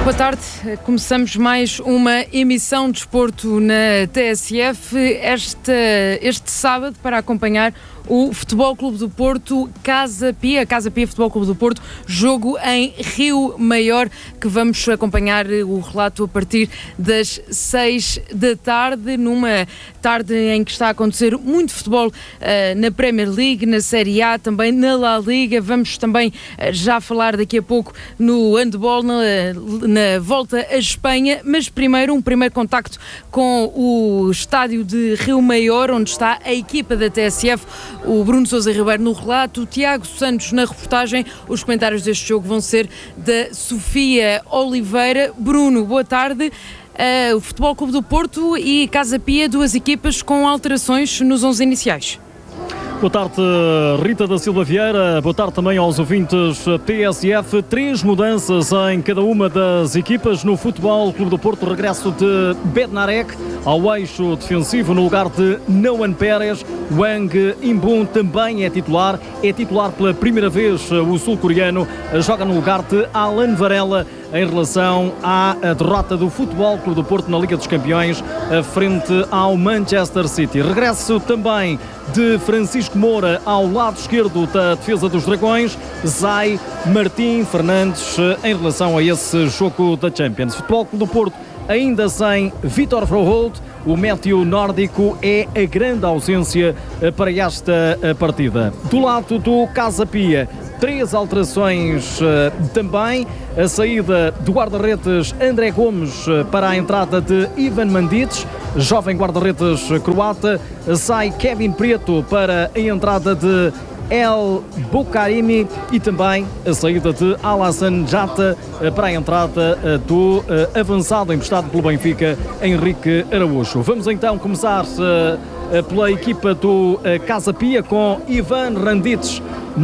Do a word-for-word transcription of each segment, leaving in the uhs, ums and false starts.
Boa tarde, começamos mais uma emissão de desporto na T S F, este, este sábado para acompanhar o Futebol Clube do Porto, Casa Pia, Casa Pia Futebol Clube do Porto, jogo em Rio Maior, que vamos acompanhar o relato a partir das seis da tarde, numa tarde em que está a acontecer muito futebol uh, na Premier League, na Série A, também na La Liga. Vamos também uh, já falar daqui a pouco no handball, na, na volta à Espanha, mas primeiro um primeiro contacto com o estádio de Rio Maior, onde está a equipa da T S F, o Bruno Sousa Ribeiro no relato, o Tiago Santos na reportagem. Os comentários deste jogo vão ser da Sofia Oliveira. Bruno, boa tarde. Uh, o Futebol Clube do Porto e Casa Pia, duas equipas com alterações nos onze iniciais. Boa tarde, Rita da Silva Vieira. Boa tarde também aos ouvintes T S F. Três mudanças em cada uma das equipas no Futebol Clube do Porto. Regresso de Bednarek ao eixo defensivo no lugar de Noan Pérez. Wang Inbun também é titular. É titular pela primeira vez o sul-coreano. Joga no lugar de Alan Varela em relação à derrota do Futebol Clube do Porto na Liga dos Campeões frente ao Manchester City. Regresso também de Francisco Moura ao lado esquerdo da defesa dos Dragões. Zay, Martim, Fernandes em relação a esse jogo da Champions. Futebol Clube do Porto ainda sem Vítor Froholt. O méteo nórdico é a grande ausência para esta partida. Do lado do Casa Pia, três alterações uh, também. A saída do guarda-redes André Gomes uh, para a entrada de Ivan Mandic, jovem guarda-redes croata. Sai Kevin Prieto para a entrada de El Bukarimi e também a saída de Alassane Jata para a entrada do avançado emprestado pelo Benfica, Henrique Araújo. Vamos então começar pela equipa do Casa Pia com Ivan Randic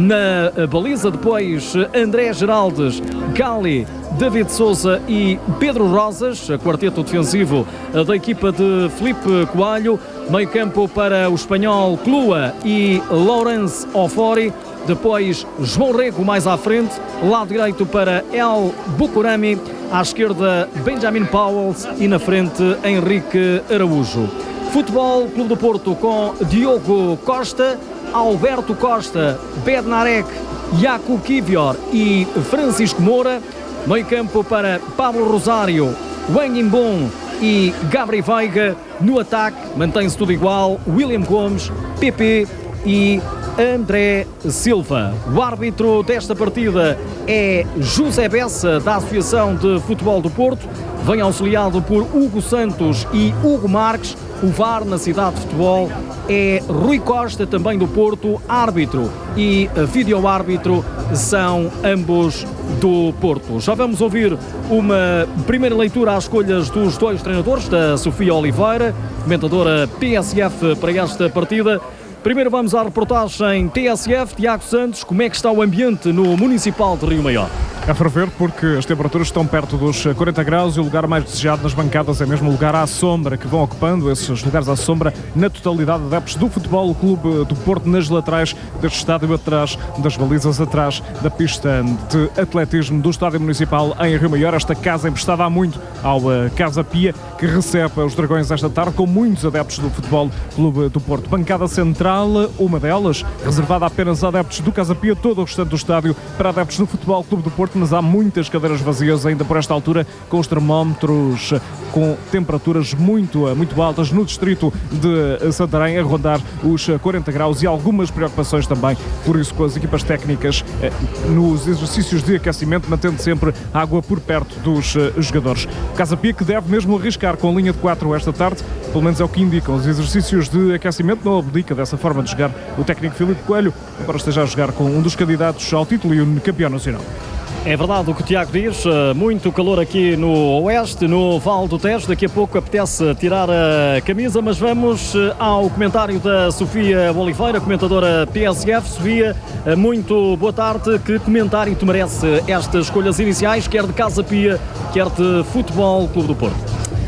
na baliza, depois André Geraldes, Gali, David Souza e Pedro Rosas, quarteto defensivo da equipa de Filipe Coelho. Meio campo para o espanhol Clua e Laurence Ofori, depois João Rego mais à frente, lado direito para El Bukurami, à esquerda Benjamin Powells e na frente Henrique Araújo. Futebol Clube do Porto com Diogo Costa, Alberto Costa, Bednarek, Jakub Kivior e Francisco Moura. Meio campo para Pablo Rosário, Wang Inbun e Gabri Veiga. No ataque mantém-se tudo igual, William Gomes, Pepe e André Silva. O árbitro desta partida é José Bessa, da Associação de Futebol do Porto. Vem auxiliado por Hugo Santos e Hugo Marques. O V A R na cidade de futebol é Rui Costa, também do Porto. Árbitro e vídeo-árbitro são ambos do Porto. Já vamos ouvir uma primeira leitura às escolhas dos dois treinadores, da Sofia Oliveira, comentadora T S F para esta partida. Primeiro vamos à reportagem T S F. Tiago Santos, como é que está o ambiente no Municipal de Rio Maior? A ferver, porque as temperaturas estão perto dos quarenta graus e o lugar mais desejado nas bancadas é mesmo o lugar à sombra, que vão ocupando esses lugares à sombra na totalidade de adeptos do Futebol Clube do Porto, nas laterais deste estádio, atrás das balizas, atrás da pista de atletismo do Estádio Municipal em Rio Maior. Esta casa emprestada há muito ao Casa Pia, que recebe os Dragões esta tarde com muitos adeptos do Futebol Clube do Porto. Bancada central, uma delas reservada apenas a adeptos do Casa Pia, todo o restante do estádio para adeptos do Futebol Clube do Porto, mas há muitas cadeiras vazias ainda por esta altura, com os termómetros com temperaturas muito, muito altas no distrito de Santarém, a rondar os quarenta graus, e algumas preocupações também, por isso, com as equipas técnicas nos exercícios de aquecimento, mantendo sempre água por perto dos jogadores. O Casa Pia que deve mesmo arriscar com linha de quatro esta tarde, pelo menos é o que indicam os exercícios de aquecimento. Não abdica dessa forma de jogar o técnico Filipe Coelho, embora esteja a jogar com um dos candidatos ao título e o campeão nacional. É verdade o que o Tiago diz, muito calor aqui no Oeste, no Val do Tejo. Daqui a pouco apetece tirar a camisa, mas vamos ao comentário da Sofia Oliveira, comentadora P S F. Sofia, muito boa tarde. Que comentário te merece estas escolhas iniciais, quer de Casa Pia, quer de Futebol Clube do Porto?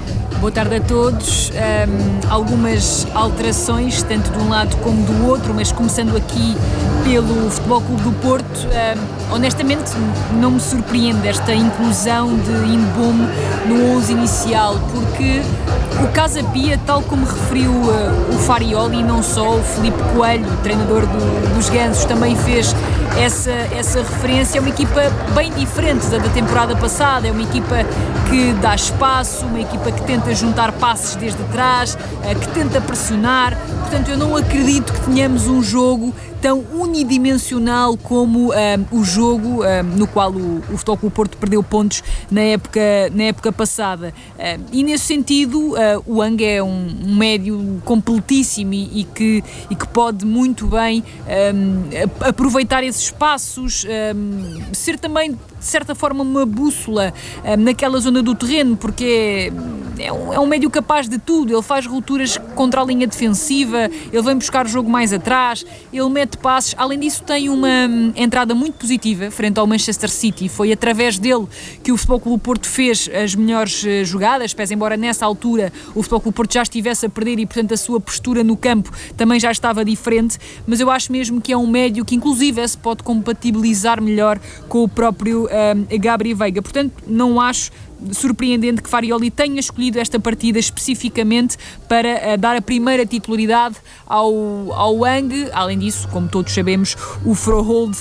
Boa tarde a todos. Um, algumas alterações, tanto de um lado como do outro, mas começando aqui pelo Futebol Clube do Porto. Um, honestamente, não me surpreende esta inclusão de Indeboum no onze inicial, porque o Casa Pia, tal como referiu uh, o Farioli, e não só, o Filipe Coelho, treinador do, dos Gansos, também fez essa, essa referência. É uma equipa bem diferente da da temporada passada, é uma equipa que dá espaço, uma equipa que tenta juntar passes desde trás, uh, que tenta pressionar. Portanto, eu não acredito que tenhamos um jogo tão unidimensional como uh, o jogo uh, no qual o, o Futebol Clube do Porto perdeu pontos na época, na época passada. Uh, e nesse sentido, uh, o Ang é um, um médio completíssimo e, e, que, e que pode muito bem um, aproveitar esses espaços, um, ser também, de certa forma, uma bússola um, naquela zona do terreno, porque é, é, um, é um médio capaz de tudo. Ele faz rupturas contra a linha defensiva, ele vem buscar o jogo mais atrás, ele mete passes. Além disso, tem uma entrada muito positiva frente ao Manchester City. Foi através dele que o Futebol Clube do Porto fez as melhores jogadas, pese embora nessa altura o Futebol Clube do Porto já estivesse a perder e, portanto, a sua postura no campo também já estava diferente, mas eu acho mesmo que é um médio que, inclusive, se pode compatibilizar melhor com o próprio um, Gabri Veiga. Portanto, não acho surpreendente que Farioli tenha escolhido esta partida especificamente para uh, dar a primeira titularidade ao, ao Ang. Além disso, como todos sabemos, o Frohold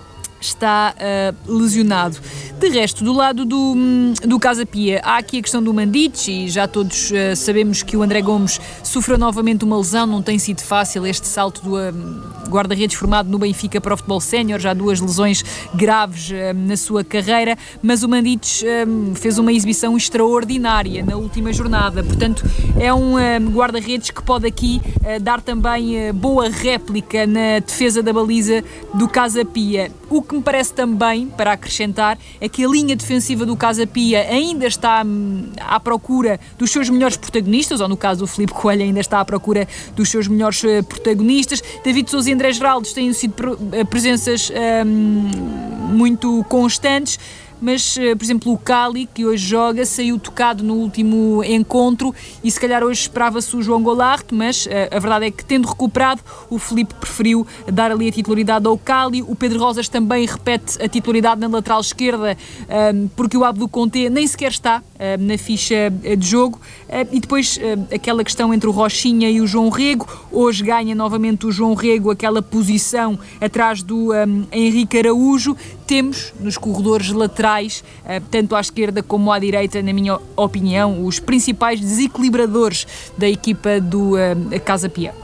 está uh, lesionado. De resto, do lado do, do Casa Pia, há aqui a questão do Mandic, e já todos uh, sabemos que o André Gomes sofreu novamente uma lesão. Não tem sido fácil este salto do uh, guarda-redes formado no Benfica para o futebol sénior, já duas lesões graves uh, na sua carreira, mas o Mandic uh, fez uma exibição extraordinária na última jornada. Portanto, é um uh, guarda-redes que pode aqui uh, dar também uh, boa réplica na defesa da baliza do Casa Pia. O que me parece também, para acrescentar, é que a linha defensiva do Casa Pia ainda está hum, à procura dos seus melhores protagonistas, ou no caso o Filipe Coelho ainda está à procura dos seus melhores uh, protagonistas. David Sousa e André Geraldes têm sido uh, presenças hum, muito constantes, mas, por exemplo, o Cali, que hoje joga, saiu tocado no último encontro e se calhar hoje esperava-se o João Goulart, mas a verdade é que, tendo recuperado, o Filipe preferiu dar ali a titularidade ao Cali. O Pedro Rosas também repete a titularidade na lateral esquerda, porque o Abdou Conté nem sequer está na ficha de jogo. E depois aquela questão entre o Rochinha e o João Rego. Hoje ganha novamente o João Rego aquela posição atrás do Henrique Araújo. Temos nos corredores laterais, tanto à esquerda como à direita, na minha opinião, os principais desequilibradores da equipa do Casa Pia.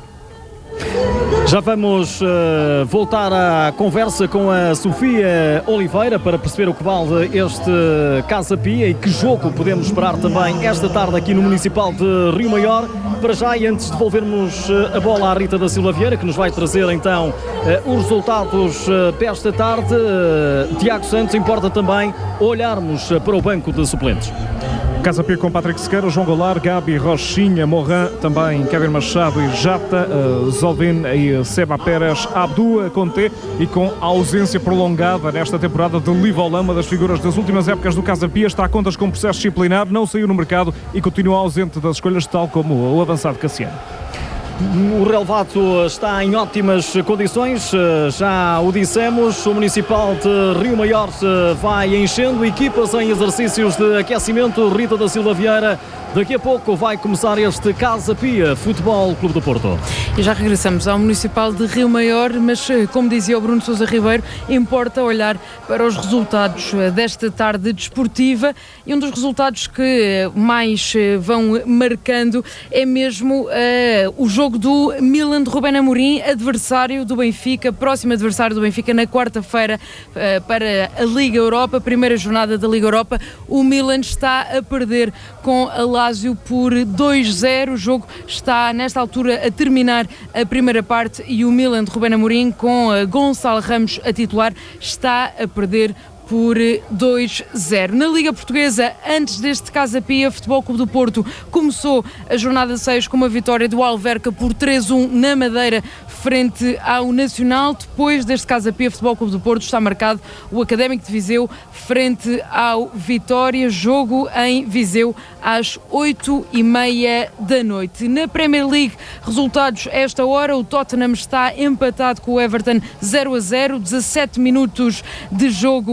Já vamos uh, voltar à conversa com a Sofia Oliveira para perceber o que vale este Casa Pia e que jogo podemos esperar também esta tarde aqui no Municipal de Rio Maior. Para já, e antes de devolvermos uh, a bola à Rita da Silva Vieira, que nos vai trazer então uh, os resultados uh, desta tarde, uh, Tiago Santos, importa também olharmos uh, para o banco de suplentes. Casa Pia com Patrick Sequeira, João Goulart, Gabi, Rochinha, Morin, também Kevin Machado e Jata, uh, Zolvin e Seba Pérez, Abdou Conté, e com a ausência prolongada nesta temporada de Livola, uma das figuras das últimas épocas do Casa Pia, está a contas com processo disciplinar, não saiu no mercado e continua ausente das escolhas, tal como o avançado Cassiano. O relevado está em ótimas condições, já o dissemos. O Municipal de Rio Maior vai enchendo equipas em exercícios de aquecimento. Rita da Silva Vieira, daqui a pouco vai começar este Casa Pia Futebol Clube do Porto. E já regressamos ao Municipal de Rio Maior, mas como dizia o Bruno Sousa Ribeiro, importa olhar para os resultados desta tarde desportiva, e um dos resultados que mais vão marcando é mesmo uh, o jogo do Milan de Rubén Amorim, adversário do Benfica, próximo adversário do Benfica na quarta-feira uh, para a Liga Europa, primeira jornada da Liga Europa. O Milan está a perder com a Lazio por dois zero, o jogo está nesta altura a terminar a primeira parte e o Milan de Rubén Amorim, com Gonçalo Ramos a titular, está a perder por dois a zero. Na Liga Portuguesa, antes deste Casa Pia, Futebol Clube do Porto começou a jornada seis com uma vitória do Alverca por três a um na Madeira, frente ao Nacional. Depois deste Casa Pia, Futebol Clube do Porto, está marcado o Académico de Viseu frente ao Vitória, jogo em Viseu às oito e meia da noite. Na Premier League, resultados a esta hora: o Tottenham está empatado com o Everton zero a zero, dezassete minutos de jogo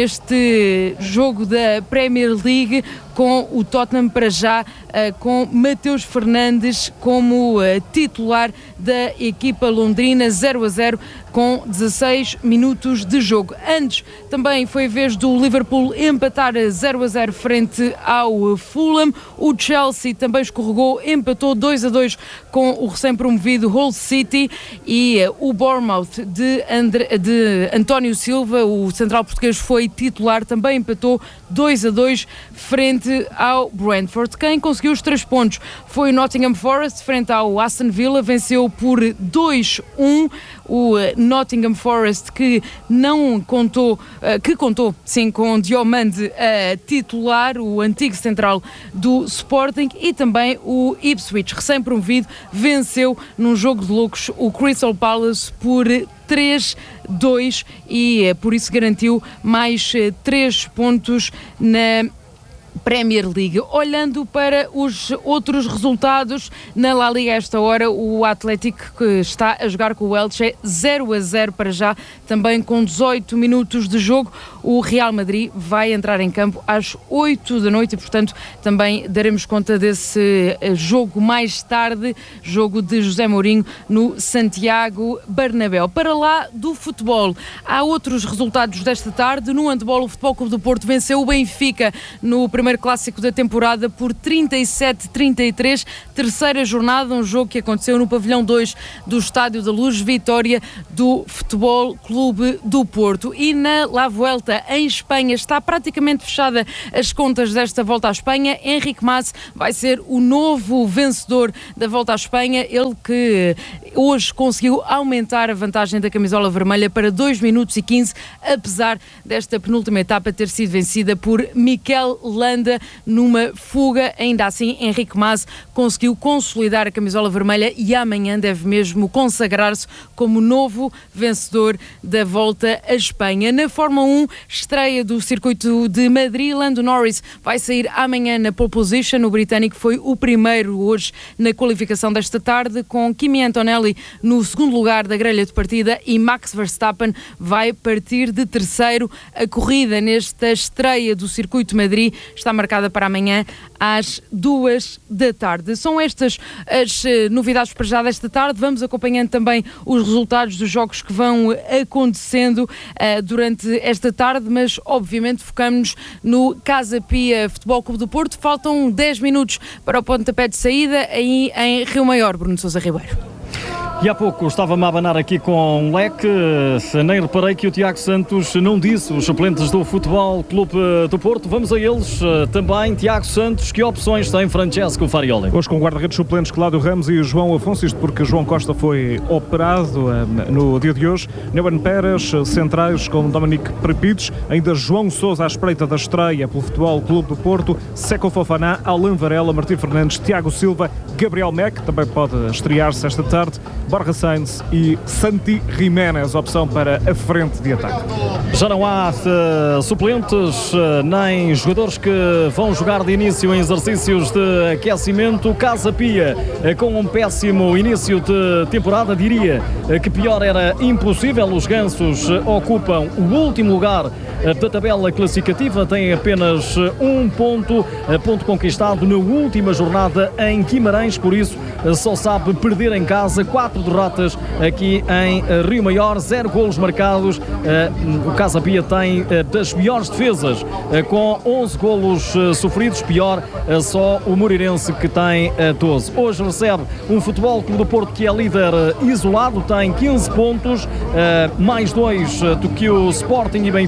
neste jogo da Premier League, com o Tottenham para já uh, com Mateus Fernandes como uh, titular da equipa londrina. Zero a zero com dezasseis minutos de jogo. Antes também foi a vez do Liverpool empatar zero a zero frente ao Fulham. O Chelsea também escorregou, empatou dois a dois com o recém-promovido Hull City, e uh, o Bournemouth de, André, de António Silva, o central português, foi titular, também empatou dois a dois frente ao Brentford. Quem conseguiu os três pontos foi o Nottingham Forest frente ao Aston Villa, venceu por dois a um. O Nottingham Forest que não contou, que contou sim com Diomande a titular, o antigo central do Sporting, e também o Ipswich, recém-promovido, venceu num jogo de loucos o Crystal Palace por três a dois e por isso garantiu mais três pontos na Premier League. Olhando para os outros resultados na La Liga a esta hora, o Atlético, que está a jogar com o Elche, zero a zero para já, também com dezoito minutos de jogo. O Real Madrid vai entrar em campo às oito da noite e, portanto, também daremos conta desse jogo mais tarde, jogo de José Mourinho no Santiago Bernabéu. Para lá do futebol, há outros resultados desta tarde. No handball, o Futebol Clube do Porto venceu o Benfica no primeiro clássico da temporada por trinta e sete a trinta e três, terceira jornada, um jogo que aconteceu no pavilhão dois do Estádio da Luz, vitória do Futebol Clube do Porto. E na La Vuelta, em Espanha, está praticamente fechada as contas desta Volta à Espanha. Henrique Mas vai ser o novo vencedor da Volta à Espanha, ele que hoje conseguiu aumentar a vantagem da camisola vermelha para dois minutos e quinze, apesar desta penúltima etapa ter sido vencida por Mikel Landa numa fuga. Ainda assim, Henrique Mas conseguiu consolidar a camisola vermelha e amanhã deve mesmo consagrar-se como novo vencedor da Volta à Espanha. Na Fórmula um, estreia do circuito de Madrid. Lando Norris vai sair amanhã na pole position. O britânico foi o primeiro hoje na qualificação desta tarde, com Kimi Antonelli no segundo lugar da grelha de partida, e Max Verstappen vai partir de terceiro. A corrida nesta estreia do circuito de Madrid está marcada para amanhã às duas da tarde. São estas as novidades para já desta tarde. Vamos acompanhando também os resultados dos jogos que vão acontecendo uh, durante esta tarde, mas obviamente focamos no Casa Pia Futebol Clube do Porto. Faltam dez minutos para o pontapé de saída aí em Rio Maior. Bruno Sousa Ribeiro. E há pouco estava-me a abanar aqui com um leque, nem reparei que o Tiago Santos não disse os suplentes do Futebol Clube do Porto. Vamos a eles também. Tiago Santos, que opções tem Francesco Farioli? Hoje com guarda-redes suplentes Cláudio Ramos e João Afonso, isto porque João Costa foi operado um, no dia de hoje. Neumann Pérez, centrais com Dominique Prepides, ainda João Sousa à espreita da estreia pelo Futebol Clube do Porto, Seco Fofaná, Alain Varela, Martim Fernandes, Tiago Silva, Gabriel Meck, também pode estrear-se esta tarde, Borja Sainz e Santi Jiménez, opção para a frente de ataque. Já não há uh, suplentes, uh, nem jogadores que vão jogar de início em exercícios de aquecimento. Casa Pia, uh, com um péssimo início de temporada, diria uh, que pior era impossível. Os gansos uh, ocupam o último lugar uh, da tabela classificativa, têm apenas uh, um ponto, uh, ponto conquistado na última jornada em Guimarães, por isso uh, só sabe perder em casa. Quatro derrotas aqui em uh, Rio Maior, zero golos marcados. Uh, o Casa Pia tem uh, das piores defesas, uh, com onze golos uh, sofridos, pior uh, só o Moreirense, que tem uh, doze. Hoje recebe um Futebol Clube do Porto que é líder uh, isolado, tem quinze pontos, uh, mais dois uh, do que o Sporting e Benfica,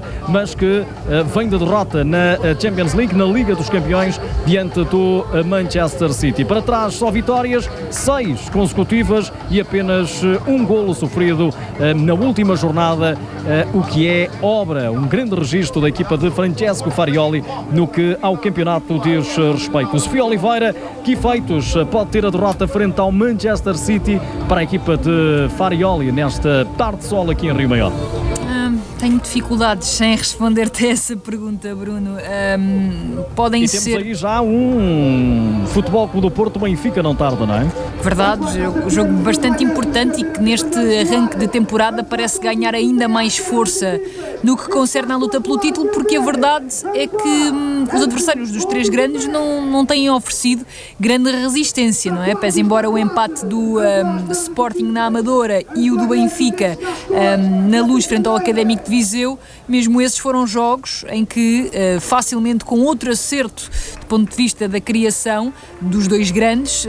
mas que vem de derrota na Champions League, na Liga dos Campeões, diante do Manchester City. Para trás só vitórias, seis consecutivas e apenas um golo sofrido na última jornada, o que é obra, um grande registro da equipa de Francesco Farioli no que ao campeonato diz respeito. Sofia Oliveira, que efeitos pode ter a derrota frente ao Manchester City para a equipa de Farioli nesta tarde de sol aqui em Rio Maior? Tenho dificuldades em responder-te a essa pergunta, Bruno. Um, podem e ser... temos aí já um Futebol Clube do Porto Benfica não tarda, não é? Verdade, um jogo bastante importante e que neste arranque de temporada parece ganhar ainda mais força no que concerne à luta pelo título, porque a verdade é que hum, os adversários dos três grandes não, não têm oferecido grande resistência, não é? Pese embora o empate do um, Sporting na Amadora e o do Benfica um, na Luz frente ao Académico de Viseu, mesmo esses foram jogos em que uh, facilmente, com outro acerto do ponto de vista da criação dos dois grandes,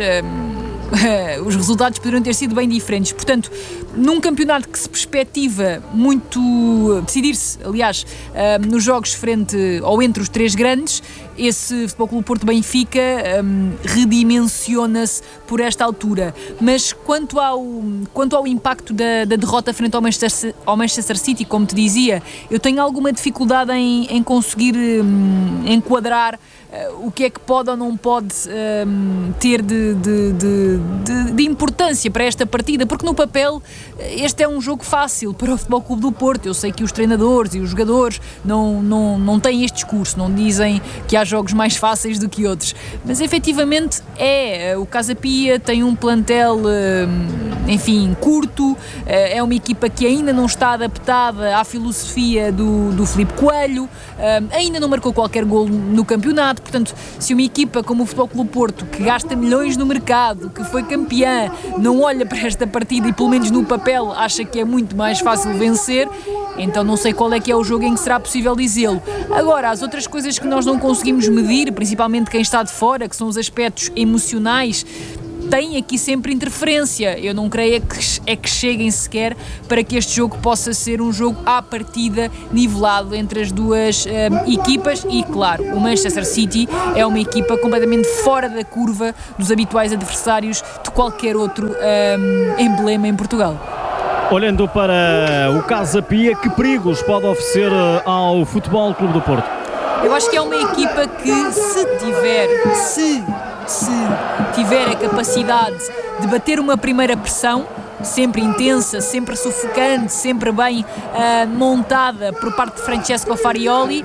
uh, os resultados poderiam ter sido bem diferentes. Portanto, num campeonato que se perspectiva muito decidir-se, aliás, uh, nos jogos frente ou entre os três grandes, esse Futebol Clube Porto Benfica um, redimensiona-se por esta altura. Mas quanto ao, quanto ao impacto da, da derrota frente ao Manchester, ao Manchester City, como te dizia, eu tenho alguma dificuldade em, em conseguir um, enquadrar uh, o que é que pode ou não pode um, ter de, de, de, de, de importância para esta partida, porque no papel este é um jogo fácil para o Futebol Clube do Porto. Eu sei que os treinadores e os jogadores não, não, não têm este discurso, não dizem que há jogos mais fáceis do que outros, mas efetivamente é. O Casa Pia tem um plantel, enfim, curto, é uma equipa que ainda não está adaptada à filosofia do, do Filipe Coelho, ainda não marcou qualquer golo no campeonato. Portanto, se uma equipa como o Futebol Clube Porto, que gasta milhões no mercado, que foi campeã, não olha para esta partida e pelo menos no papel acha que é muito mais fácil vencer, então não sei qual é que é o jogo em que será possível dizê-lo. Agora, as outras coisas que nós não conseguimos medir, principalmente quem está de fora, que são os aspectos emocionais, tem aqui sempre interferência. Eu não creio é que, é que cheguem sequer para que este jogo possa ser um jogo à partida nivelado entre as duas um, equipas e, claro, o Manchester City é uma equipa completamente fora da curva dos habituais adversários de qualquer outro um, emblema em Portugal. Olhando para o Casa Pia, que perigos pode oferecer ao Futebol Clube do Porto? Eu acho que é uma equipa que, se tiver, se, se tiver a capacidade de bater uma primeira pressão, sempre intensa, sempre sufocante, sempre bem uh, montada por parte de Francesco Farioli,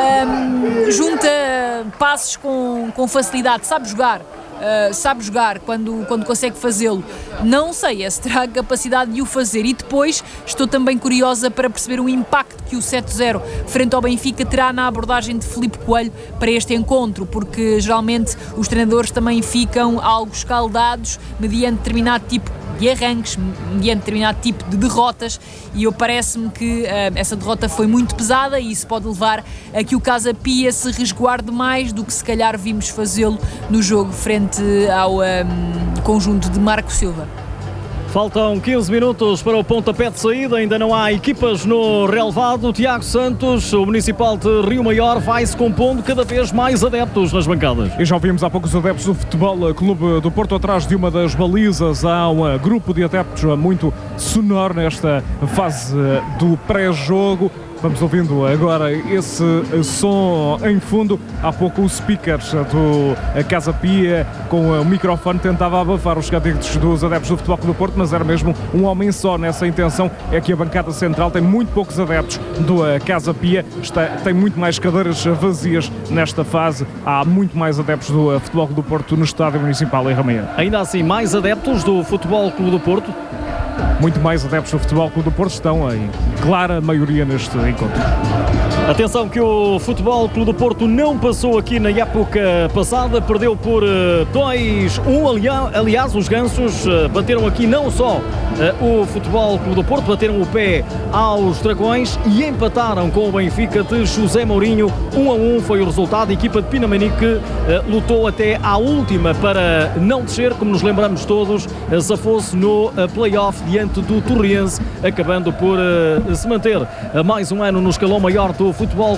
um, junta passes com, com facilidade, sabe jogar. Uh, sabe jogar quando, quando consegue fazê-lo. Não sei se terá a capacidade de o fazer, e depois estou também curiosa para perceber o impacto que o sete zero frente ao Benfica terá na abordagem de Filipe Coelho para este encontro, porque geralmente os treinadores também ficam algo escaldados mediante determinado tipo de arranques, mediante determinado tipo de derrotas, e eu parece-me que uh, essa derrota foi muito pesada e isso pode levar a que o Casa Pia se resguarde mais do que se calhar vimos fazê-lo no jogo frente ao um, conjunto de Marco Silva. Faltam quinze minutos para o pontapé de saída, ainda não há equipas no relevado. Tiago Santos, o Municipal de Rio Maior, vai-se compondo cada vez mais adeptos nas bancadas. E já ouvimos há pouco os adeptos do Futebol Clube do Porto atrás de uma das balizas. Há um grupo de adeptos muito sonoro nesta fase do pré-jogo. Vamos ouvindo agora esse som em fundo. Há pouco o speaker do Casa Pia com o microfone tentava abafar os cânticos dos adeptos do Futebol Clube do Porto, mas era mesmo um homem só nessa intenção. É que a bancada central tem muito poucos adeptos do Casa Pia, está, tem muito mais cadeiras vazias nesta fase. Há muito mais adeptos do Futebol Clube do Porto no Estádio Municipal em Rameia. Ainda assim, mais adeptos do Futebol Clube do Porto? Muito mais adeptos do Futebol Clube do Porto estão em clara maioria neste encontro. Atenção que o Futebol Clube do Porto não passou aqui na época passada, perdeu por dois a um, aliás os gansos bateram aqui não só o Futebol Clube do Porto, bateram o pé aos Dragões e empataram com o Benfica de José Mourinho, um a um foi o resultado. A equipa de Pinamanique lutou até à última para não descer, como nos lembramos todos, safou-se no play-off diante do Torriense, acabando por se manter mais um ano no escalão maior do futebol,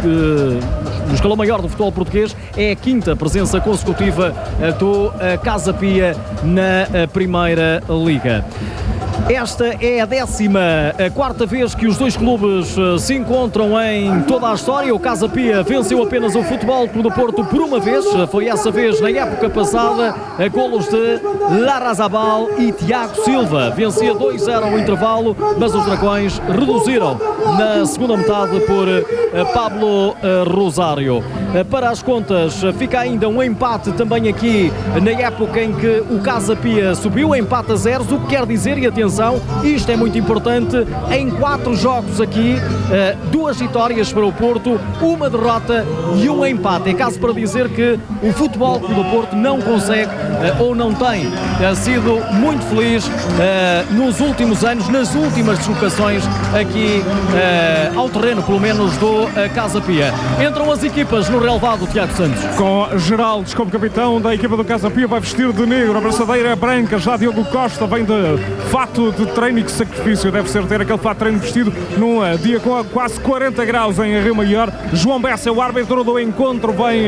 no escalão maior do futebol português. É a quinta presença consecutiva do Casa Pia na Primeira Liga. Esta é a décima a quarta vez que os dois clubes se encontram em toda a história. O Casa Pia venceu apenas o Futebol Clube do Porto por uma vez, foi essa vez na época passada, a golos de Larrazabal e Tiago Silva. Vencia dois a zero ao intervalo, mas os Dragões reduziram na segunda metade por Pablo Rosário. Para as contas, fica ainda um empate também aqui na época em que o Casa Pia subiu, empate a zeros, o que quer dizer, e atenção, isto é muito importante, em quatro jogos aqui, duas vitórias para o Porto, uma derrota e um empate. É caso para dizer que o Futebol Clube do Porto não consegue ou não tem sido muito feliz nos últimos anos, nas últimas deslocações aqui ao terreno, pelo menos do Casa Pia. Entram as equipas no relevado, Tiago Santos. Com Geraldes como capitão da equipa do Casa Pia, vai vestir de negro, a braçadeira branca. Já Diogo Costa vem de fato de treino, e que sacrifício deve ser ter aquele fato de treino vestido num dia com quase quarenta graus em Rio Maior. João Bessa, o árbitro do encontro, vem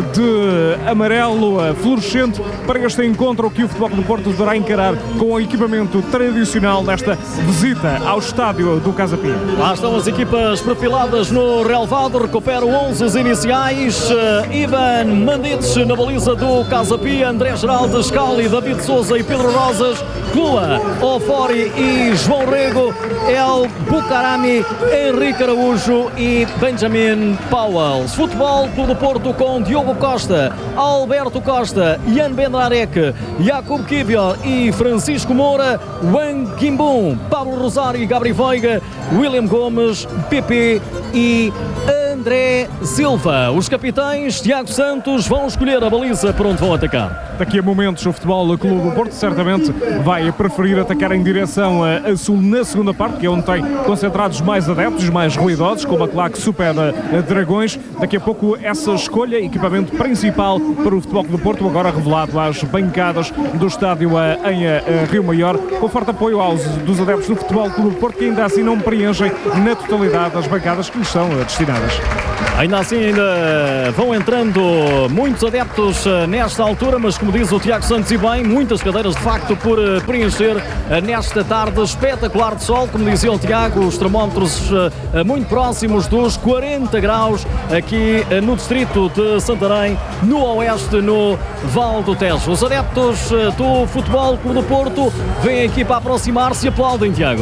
de amarelo fluorescente para este encontro que o Futebol do Porto deverá encarar com o equipamento tradicional desta visita ao estádio do Casa Pia. Lá estão as equipas perfiladas no relevado, recuperam onze os iniciais. Ivan Mandites na baliza do Casa Pia, André Geraldo, Scali, David Souza e Pedro Rosas, Clua, Ofori e João Rego, El Bucarami, Henrique Araújo e Benjamin Powell. Futebol Clube do Porto com Diogo Costa, Alberto Costa, Ian Bendarek, Jacob Kivior e Francisco Moura, Wang Kimbum, Pablo Rosário e Gabri Veiga, William Gomes, Pepe e André Silva. Os capitães, Tiago Santos, vão escolher a baliza para onde vão atacar. Daqui a momentos o Futebol Clube do Porto certamente vai preferir atacar em direção a, a sul na segunda parte, que é onde tem concentrados mais adeptos, mais ruidosos, como a claque Super Dragões. Daqui a pouco essa escolha, equipamento principal para o Futebol Clube do Porto, agora revelado às bancadas do estádio em a, a Rio Maior, com forte apoio aos dos adeptos do Futebol Clube do Porto, que ainda assim não preenchem na totalidade as bancadas que lhes são destinadas. Ainda assim, ainda vão entrando muitos adeptos nesta altura, mas como diz o Tiago Santos e bem, muitas cadeiras de facto por preencher nesta tarde espetacular de sol. Como dizia o Tiago, os termómetros muito próximos dos quarenta graus aqui no distrito de Santarém, no oeste, no Val do Tejo. Os adeptos do Futebol Clube do Porto veem a equipa aproximar-se e aplaudem, Tiago.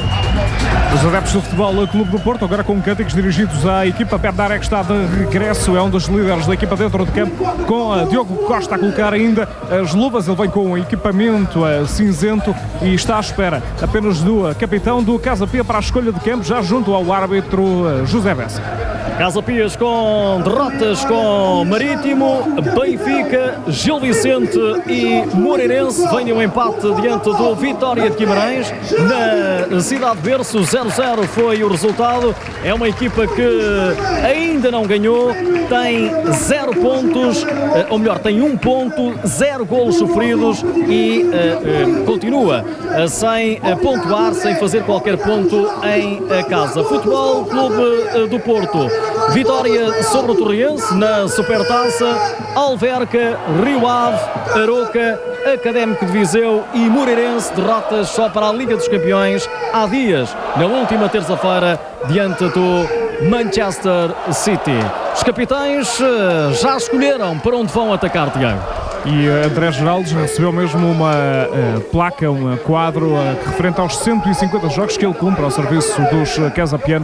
Os adeptos do Futebol Clube do Porto, agora com cânticos dirigidos à equipa. Bendarek está de regresso, é um dos líderes da equipa dentro de campo, com a Diogo Costa a colocar ainda as luvas. Ele vem com um equipamento cinzento e está à espera apenas do capitão do Casa Pia para a escolha de campo, já junto ao árbitro José Bessa. Casa Pias com derrotas com Marítimo, Benfica, Gil Vicente e Moreirense. Vem um empate diante do Vitória de Guimarães na cidade de berço. zero a zero foi o resultado. É uma equipa que ainda não ganhou, tem zero pontos, ou melhor, tem um ponto, zero golos sofridos e uh, uh, continua uh, sem uh, pontuar, sem fazer qualquer ponto em uh, casa. Futebol Clube uh, do Porto, vitória sobre o Torriense na Supertaça. Alverca, Rio Ave, Aroca, Académico de Viseu e Moreirense, derrotas só para a Liga dos Campeões há dias, na última terça-feira, diante do Manchester City. Os capitães já escolheram para onde vão atacar, Tiago. E André Geraldes recebeu mesmo uma uh, placa, um quadro uh, referente aos cento e cinquenta jogos que ele cumpre ao serviço dos uh, casapianos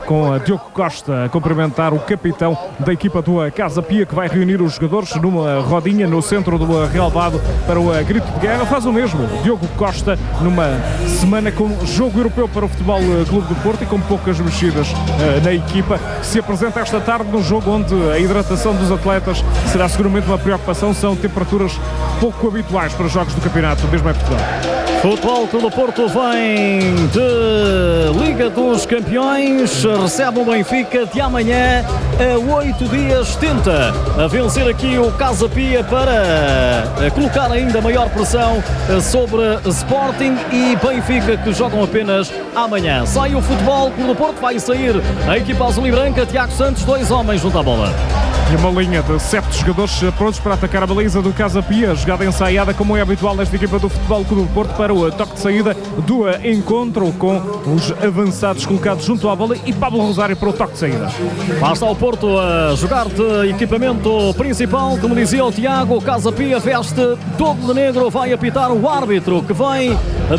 com a Diogo Costa a cumprimentar o capitão da equipa do Casa Pia, que vai reunir os jogadores numa rodinha no centro do relvado para o grito de guerra. Faz o mesmo Diogo Costa numa semana com jogo europeu para o Futebol Clube do Porto e com poucas mexidas uh, na equipa, que se apresenta esta tarde num jogo onde a hidratação dos atletas será seguramente uma preocupação. São temperaturas pouco habituais para jogos do campeonato, mesmo em Portugal. Futebol Clube do Porto vem de Liga dos Campeões, recebe o Benfica de amanhã a oito dias, tenta a vencer aqui o Casa Pia para colocar ainda maior pressão sobre Sporting e Benfica, que jogam apenas amanhã. Sai o Futebol Clube do Porto, vai sair a equipa azul e branca, Tiago Santos, dois homens junto à bola. E uma linha de sete jogadores prontos para atacar a baliza do Casa Pia, jogada ensaiada como é habitual nesta equipa do Futebol Clube do Porto, para o toque de saída do encontro com os avançados colocados junto à bola e Pablo Rosário para o toque de saída. Lá está o Porto a jogar de equipamento principal, como dizia o Tiago. O Casa Pia veste todo de negro, vai apitar o árbitro que vem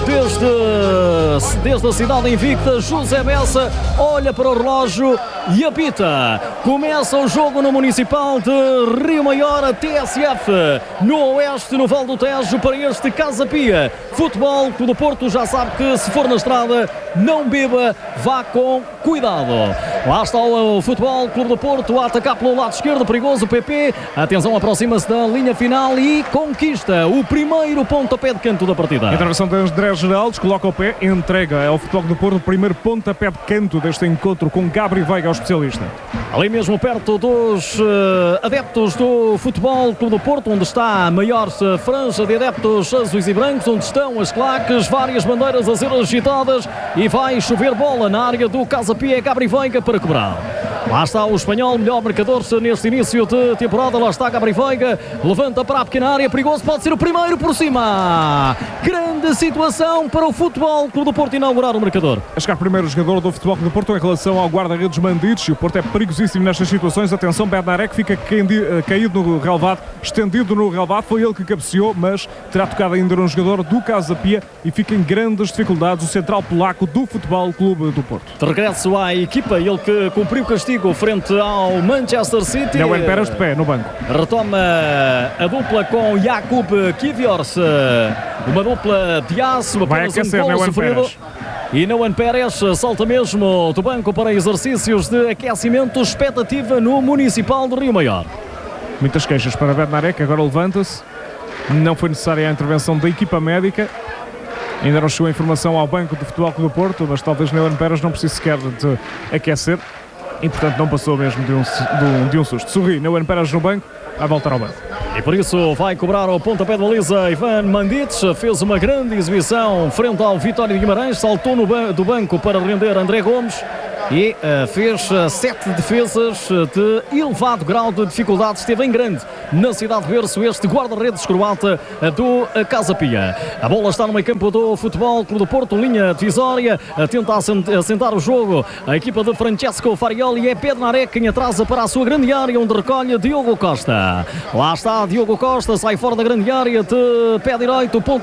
desde, desde a cidade invicta, José Bessa, olha para o relógio e apita. Começa o jogo no Municipal de Rio Maior, a T S F no Oeste, no Val do Tejo, para este Casa Pia. Futebol Clube do Porto já sabe que se for na estrada não beba, vá com cuidado. Lá está o Futebol Clube do Porto a atacar pelo lado esquerdo, perigoso o P P. Atenção, aproxima-se da linha final e conquista o primeiro pontapé de canto da partida. A intervenção de André Geraldes, coloca o pé, entrega ao Futebol Clube do Porto o primeiro pontapé de canto deste encontro com Gabri Veiga, o especialista. Ali mesmo perto dos uh, adeptos do Futebol Clube do Porto, onde está a maior franja de adeptos azuis e brancos, onde estão as claques, várias bandeiras a ser agitadas, e vai chover bola na área do Casa Pia. Gabri Veiga para cobrar. Lá está o espanhol, melhor marcador neste início de temporada. Lá está Gabri Veiga, levanta para a pequena área, perigoso, pode ser o primeiro por cima. Grande situação para o Futebol Clube do Porto inaugurar o marcador. A chegar primeiro o jogador do Futebol Clube do Porto em relação ao guarda-redes Mandidos, e o Porto é perigosíssimo nestas situações. Atenção, Bednarek fica caído no relvado, estendido no relvado, foi ele que cabeceou, mas terá tocado ainda um jogador do Casa Pia e fica em grandes dificuldades o central polaco do Futebol Clube do Porto. De regresso à equipa, ele que cumpriu o castigo frente ao Manchester City. Não Peras de pé no banco. Retoma a dupla com Jakub Kiviors, uma dupla de aço, vai aquecer, um não sofrido. E Noan Pérez salta mesmo do banco para exercícios de aquecimento, expectativa no Municipal de Rio Maior. Muitas queixas para Bednarek, agora levanta-se. Não foi necessária a intervenção da equipa médica. Ainda não chegou a informação ao banco do Futebol Clube do Porto, mas talvez Noan Pérez não precise sequer de aquecer. E portanto não passou mesmo de um, de um, de um susto. Sorri, Noan Pérez no banco, vai voltar ao banco. E por isso vai cobrar o pontapé de baliza Ivan Mandic. Fez uma grande exibição frente ao Vitória de Guimarães, saltou no ban- do banco para render André Gomes e uh, fez uh, sete defesas de elevado grau de dificuldade. Esteve em grande na cidade de berço este guarda-redes croata uh, do uh, Casa Pia. A bola está no meio campo do Futebol Clube do Porto, linha divisória, uh, tenta assentar o jogo a equipa de Francesco Farioli. É Bednarek quem atrasa para a sua grande área, onde recolhe Diogo Costa. Lá está Diogo Costa, sai fora da grande área de pé direito, ponta